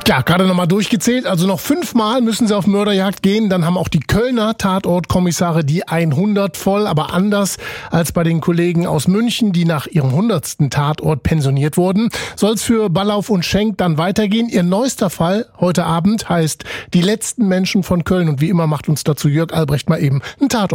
Ja, gerade nochmal durchgezählt. Also noch 5-mal müssen sie auf Mörderjagd gehen. Dann haben auch die Kölner Tatortkommissare die 100 voll. Aber anders als bei den Kollegen aus München, die nach ihrem 100. Tatort pensioniert wurden, soll es für Ballauf und Schenk dann weitergehen. Ihr neuester Fall heute Abend heißt Die letzten Menschen von Köln. Und wie immer macht uns dazu Jörg Albrecht mal eben einen Tatort.